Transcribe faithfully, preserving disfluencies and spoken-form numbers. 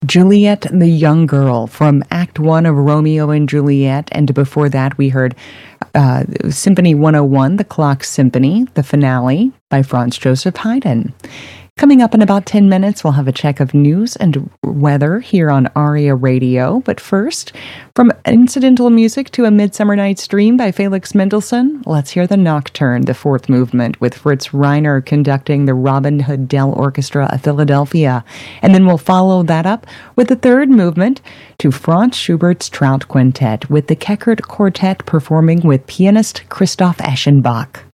Juliet the Young Girl from Act One of Romeo and Juliet. And before that, we heard uh, Symphony one oh one, The Clock Symphony, the finale by Franz Joseph Haydn. Coming up in about ten minutes, we'll have a check of news and weather here on ARIA Radio. But first, from incidental music to A Midsummer Night's Dream by Felix Mendelssohn, let's hear the Nocturne, the fourth movement, with Fritz Reiner conducting the Robin Hood Dell Orchestra of Philadelphia. And then we'll follow that up with the third movement to Franz Schubert's Trout Quintet, with the Keckert Quartet performing with pianist Christoph Eschenbach.